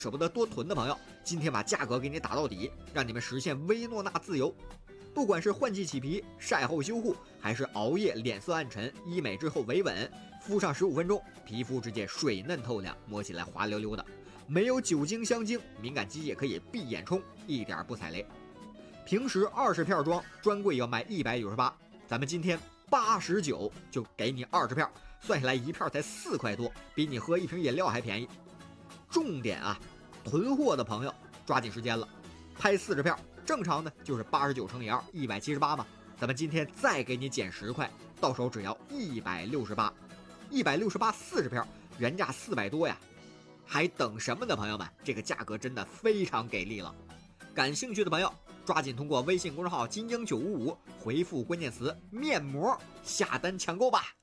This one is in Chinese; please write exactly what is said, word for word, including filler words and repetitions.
舍不得多囤的朋友，今天把价格给你打到底，让你们实现薇诺娜自由。不管是换季起皮、晒后修护，还是熬夜脸色暗沉，医美之后维稳，敷上十五分钟，皮肤直接水嫩透亮，摸起来滑溜溜的，没有酒精香精，敏感肌也可以闭眼冲，一点不踩雷。平时二十片装专柜要卖一百九十八，咱们今天八十九就给你二十片，算下来一片才四块多，比你喝一瓶饮料还便宜。重点啊，囤货的朋友抓紧时间了，拍四十片，正常呢就是八十九乘以二，一百七十八嘛。咱们今天再给你减十块，到手只要一百六十八，一百六十八四十片，原价四百多呀，还等什么呢？朋友们，这个价格真的非常给力了。感兴趣的朋友，抓紧通过微信公众号金鹰九五五回复关键词面膜下单抢购吧。